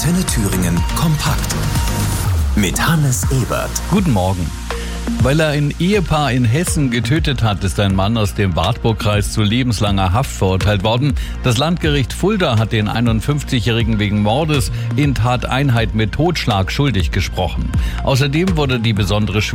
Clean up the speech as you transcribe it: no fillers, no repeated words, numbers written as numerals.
Antenne Thüringen kompakt. Mit Hannes Ebert. Guten Morgen. Weil er ein Ehepaar in Hessen getötet hat, ist ein Mann aus dem Wartburgkreis zu lebenslanger Haft verurteilt worden. Das Landgericht Fulda hat den 51-Jährigen wegen Mordes in Tateinheit mit Totschlag schuldig gesprochen. Außerdem wurde die besondere